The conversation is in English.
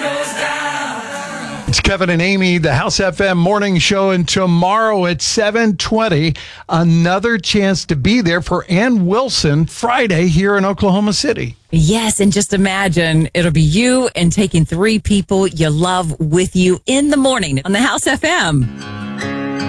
It's Kevin and Amy, the House FM morning show, and tomorrow at 7:20, another chance to be there for Ann Wilson Friday here in Oklahoma City. Yes, and just imagine it'll be you and taking 3 people you love with you in the morning on the House FM.